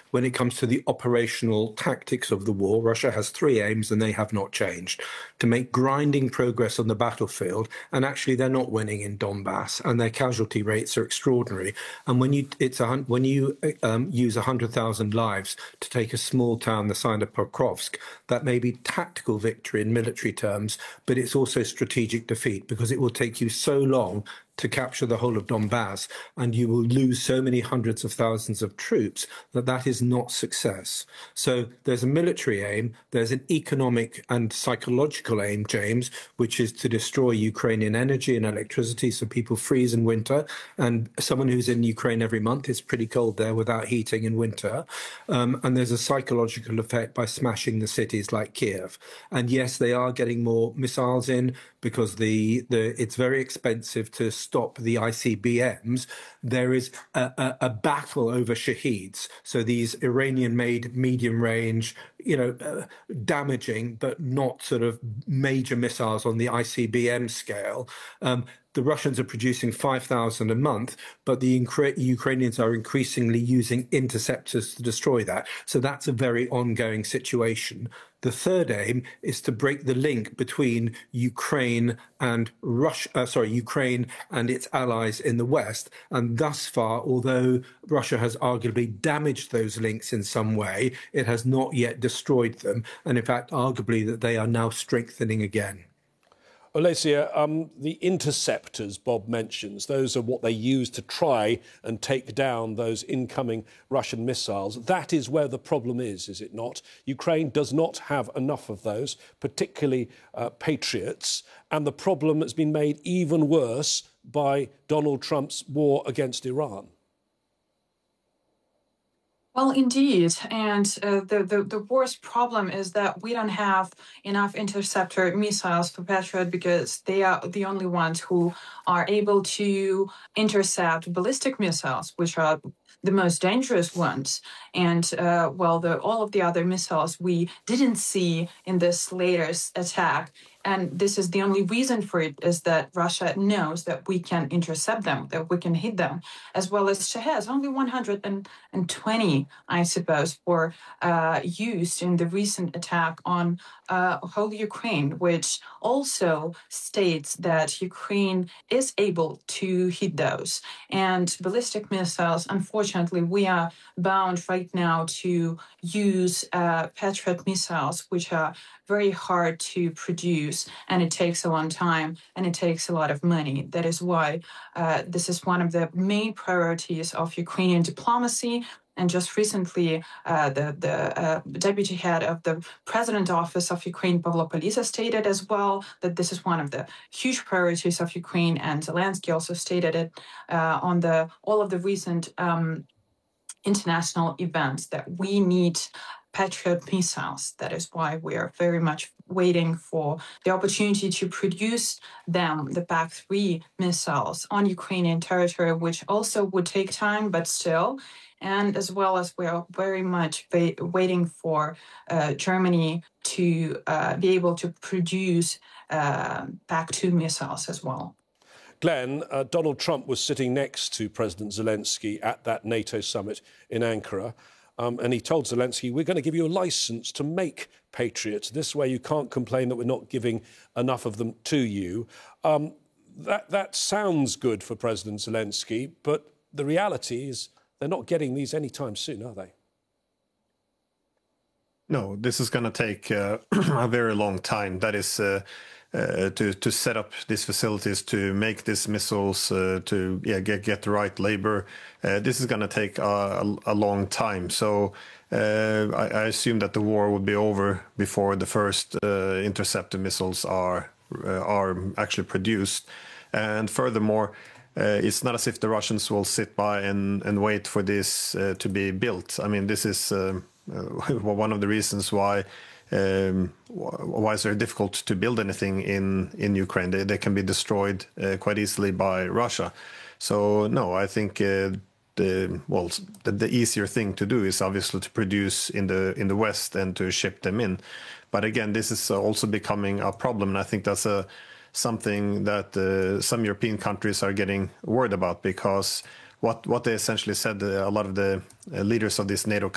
when it comes to the operational tactics of the war, Russia has three aims and they have not changed. To make grinding progress on the battlefield, and actually they're not winning in Donbass, and their casualty rates are extraordinary. And when you use 100,000 lives to take a small town the size of Pokrovsk, that may be tactical victory in military terms, but it's also strategic defeat, because it will take you so long to capture the whole of Donbass, and you will lose so many hundreds of thousands of troops that is not success. So there's a military aim, there's an economic and psychological aim, James, which is to destroy Ukrainian energy and electricity so people freeze in winter. And someone who's in Ukraine every month, it's pretty cold there without heating in winter. And there's a psychological effect by smashing the cities like Kiev. And yes, they are getting more missiles in because it's very expensive to stop the ICBMs. There is a battle over Shaheeds. So these Iranian-made medium-range, damaging but not sort of major missiles on the ICBM scale. The Russians are producing 5,000 a month, but the Ukrainians are increasingly using interceptors to destroy that. So that's a very ongoing situation. The third aim is to break the link between Ukraine and Ukraine and its allies in the West. And thus far, although Russia has arguably damaged those links in some way, it has not yet destroyed them. And in fact, arguably that they are now strengthening again. Olesia, the interceptors Bob mentions, those are what they use to try and take down those incoming Russian missiles. That is where the problem is it not? Ukraine does not have enough of those, particularly Patriots, and the problem has been made even worse by Donald Trump's war against Iran. Well, indeed. And the worst problem is that we don't have enough interceptor missiles for Patriot because they are the only ones who are able to intercept ballistic missiles, which are the most dangerous ones. And, all of the other missiles we didn't see in this latest attack. And this is the only reason for it, is that Russia knows that we can intercept them, that we can hit them, as well as Shaheds. Only 120, I suppose, were used in the recent attack on whole Ukraine, which also states that Ukraine is able to hit those. And ballistic missiles, unfortunately, we are bound right now to use Patriot missiles, which are very hard to produce, and it takes a long time, and it takes a lot of money. That is why this is one of the main priorities of Ukrainian diplomacy. And just recently, the deputy head of the president office of Ukraine, Pavlo Polisa, stated as well that this is one of the huge priorities of Ukraine, and Zelensky also stated it on all of the recent international events, that we need Patriot missiles. That is why we are very much waiting for the opportunity to produce them, the PAC-3 missiles, on Ukrainian territory, which also would take time, but still. And as well as we are very much waiting for Germany to be able to produce PAC-2 missiles as well. Glenn, Donald Trump was sitting next to President Zelensky at that NATO summit in Ankara. And he told Zelensky, we're going to give you a license to make Patriots. This way you can't complain that we're not giving enough of them to you. That sounds good for President Zelensky, but the reality is they're not getting these anytime soon, are they? No, this is going to take a very long time. That is to set up these facilities, to make these missiles, to get the right labor. This is going to take a long time. So I assume that the war will be over before the first interceptor missiles are actually produced. And furthermore, it's not as if the Russians will sit by and wait for this to be built. I mean, this is one of the reasons why it's very difficult to build anything in Ukraine. They can be destroyed quite easily by Russia. So no, I think the easier thing to do is obviously to produce in the West and to ship them in. But again, this is also becoming a problem, and I think that's something that some European countries are getting worried about, because what they essentially said, a lot of the leaders of these NATO